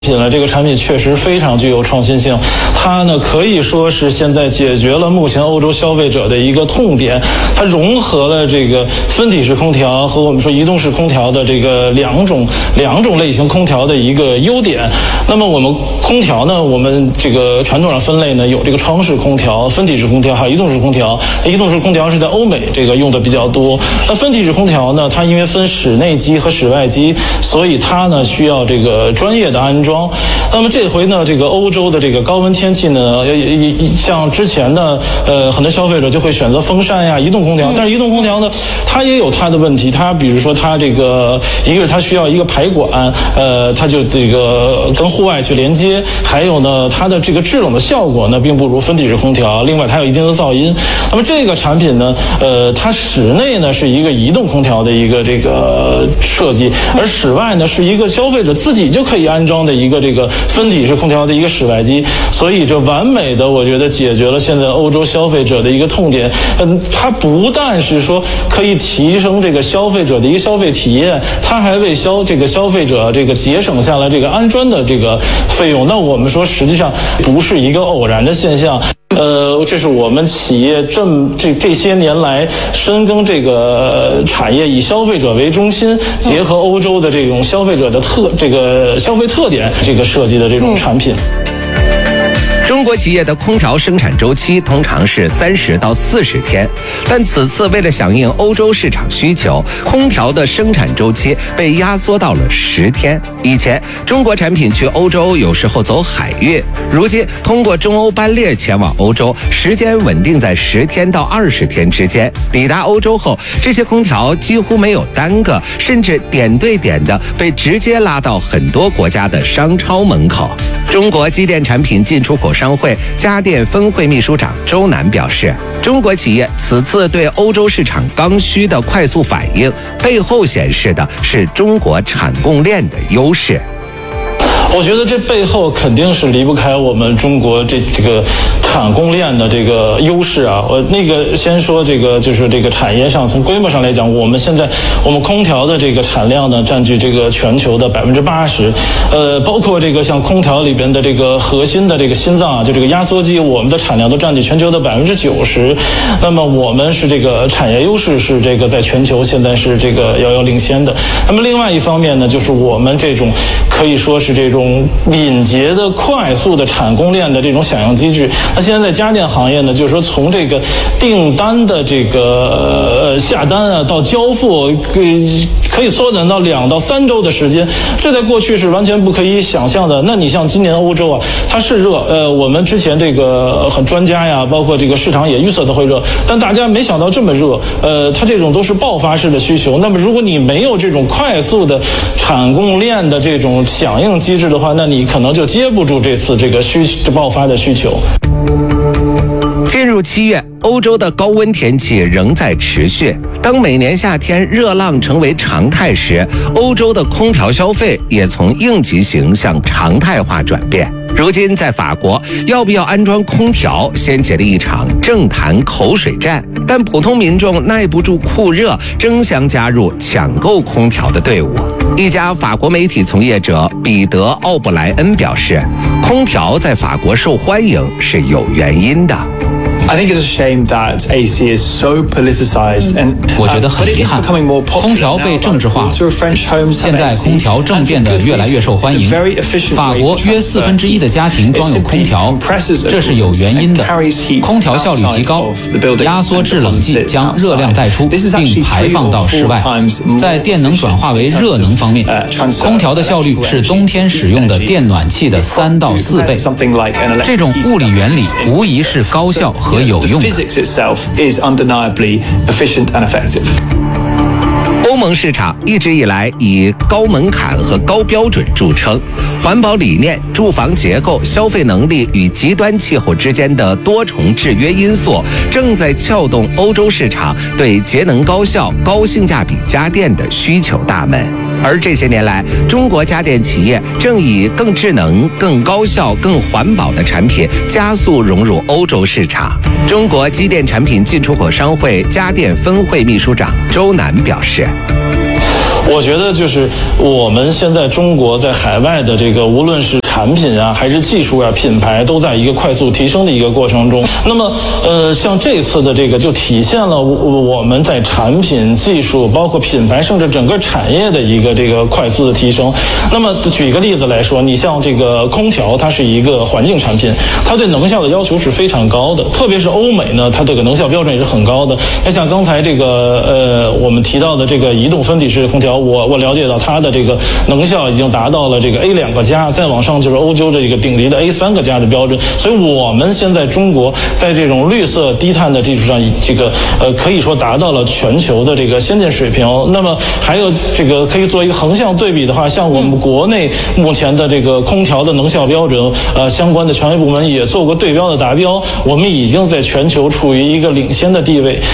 这个产品确实非常具有创新性，它呢可以说是现在解决了目前欧洲消费者的一个痛点，它融合了这个分体式空调和我们说移动式空调的这个两种类型空调的一个优点。那么我们空调呢，我们这个传统上分类呢有这个窗式空调、分体式空调还有移动式空调。移动式空调是在欧美这个用的比较多。那分体式空调呢，它因为分室内机和室外机，所以它呢需要这个专业的安装。那么这回呢，这个欧洲的这个高温天气呢，像之前呢，很多消费者就会选择风扇呀、移动空调，但是移动空调呢，它也有它的问题。它比如说它这个一个是它需要一个排管，它就这个跟户外去连接，还有呢，它的这个制冷的效果呢，并不如分体式空调。另外，它有一定的噪音。那么这个产品呢，它室内呢是一个移动空调的一个这个设计，而室外呢是一个消费者自己就可以安装的一个这个分体式空调的一个室外机，所以这完美的我觉得解决了现在欧洲消费者的一个痛点。它不但是说可以提升这个消费者的一个消费体验，它还为这个消费者这个节省下了这个安装的这个费用。那我们说实际上不是一个偶然的现象。这是我们企业这些年来深耕这个产业，以消费者为中心，结合欧洲的这种消费者的这个消费特点，这个设计的这种产品。 中国企业的空调生产周期通常是30到40天，但此次为了响应欧洲市场需求，空调的生产周期被压缩到了10天。以前中国产品去欧洲有时候走海运，如今通过中欧班列前往欧洲，时间稳定在10天到20天之间。抵达欧洲后，这些空调几乎没有耽搁，甚至点对点的被直接拉到很多国家的商超门口。中国机电产品进出口商会家电分会秘书长周楠表示，中国企业此次对欧洲市场刚需的快速反应，背后显示的是中国产供链的优势。 我觉得这背后肯定是离不开我们中国这个产供链的这个优势啊。我先说这个就是这个产业上，从规模上来讲，我们空调的这个产量呢占据这个全球的80%，包括这个像空调里边的这个核心的这个心脏啊，就这个压缩机，我们的产量都占据全球的90%。那么我们是这个产业优势是这个在全球现在是这个遥遥领先的。那么另外一方面呢，就是我们这种可以说是这种敏捷的、快速的产供链的这种响应机制。那现在在家电行业呢，就是说从这个订单的这个下单啊到交付，可以缩短到2到3周的时间，这在过去是完全不可以想象的。那你像今年欧洲啊，它是热，我们之前这个很专家呀，包括这个市场也预测它会热，但大家没想到这么热。它这种都是爆发式的需求。那么如果你没有这种快速的产供链的这种响应机制的话，那你可能就接不住这次这个爆发的需求。 进入7月，欧洲的高温天气仍在持续。当每年夏天热浪成为常态时，欧洲的空调消费也从应急型向常态化转变。如今在法国，要不要安装空调掀起了一场政坛口水战，但普通民众耐不住酷热，争相加入抢购空调的队伍。一家法国媒体从业者彼得·奥布莱恩表示，空调在法国受欢迎是有原因的。 I think it's a shame that AC is so politicized and 我觉得很遗憾，空调被政治化。现在空调正变得越来越受欢迎。法国约1/4的家庭装有空调，这是有原因的。空调效率极高，压缩制冷剂将热量带出并排放到室外。在电能转化为热能方面，空调的效率是冬天使用的电暖气的3到4倍。这种物理原理无疑是高效和有用的。 欧盟市场一直以来以高门槛和高标准著称，环保理念、住房结构、消费能力与极端气候之间的多重制约因素，正在撬动欧洲市场对节能高效、高性价比家电的需求大门。而这些年来，中国家电企业正以更智能、更高效、更环保的产品加速融入欧洲市场。中国机电产品进出口商会家电分会秘书长周楠表示， 我觉得就是我们现在中国在海外的这个无论是产品啊还是技术啊品牌都在一个快速提升的一个过程中。那么像这次的这个就体现了我们在产品技术包括品牌甚至整个产业的一个这个快速的提升。那么举一个例子来说，你像这个空调，它是一个环境产品，它对能效的要求是非常高的，特别是欧美呢，它这个能效标准也是很高的。那像刚才这个我们提到的这个移动分体式空调，我了解到它的这个能效已经达到了这个 A2个加，再往上就是欧洲这个顶级的 A3个加的标准。所以我们现在中国在这种绿色低碳的基础上，这个可以说达到了全球的这个先进水平。那么还有这个可以做一个横向对比的话，像我们国内目前的这个空调的能效标准，相关的权威部门也做过对标的达标，我们已经在全球处于一个领先的地位。